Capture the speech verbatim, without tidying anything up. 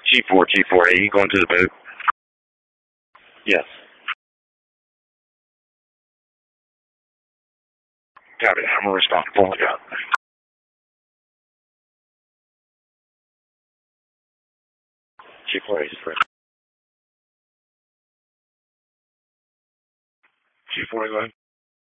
G four, G four, are you going to the boat? Yes. Copy, I'm going to respond. Pull it out. G four, is free. G four, go ahead.